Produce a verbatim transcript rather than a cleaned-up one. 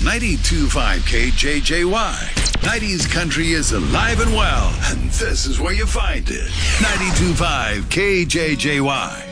ninety-two point five K J J Y. nineties country is alive and well, and this is where you find it. ninety-two point five K J J Y.